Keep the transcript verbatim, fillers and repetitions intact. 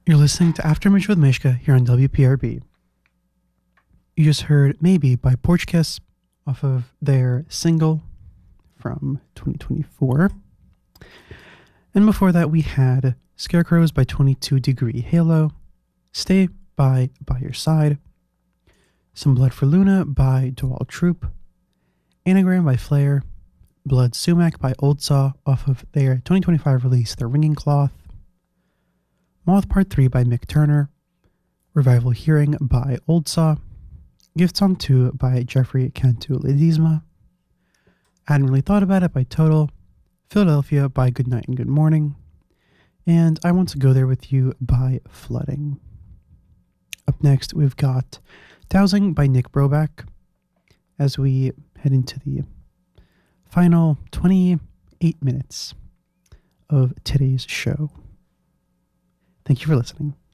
You're listening to Aftermatch with Mishka here on W P R B. You just heard Maybe by Porch Kiss off of their single from twenty twenty-four. And before that, we had Scarecrows by twenty-two Degree Halo, Stay by By Your Side, Some Blood for Luna by Dual Troop, Anagram by Flare, Blood Sumac by Old Saw off of their twenty twenty-five release, The Ringing Cloth, Moth Part three by Mick Turner, Revival Hearing by Old Saw, Gifts on two by Jeffrey Cantu Ledesma, Hadn't Really Thought About It by Total, Philadelphia by Good Night and Good Morning, and I Want to Go There With You by Flooding. Up next, we've got Dowsing by Nick Broback as we head into the final twenty-eight minutes of today's show. Thank you for listening.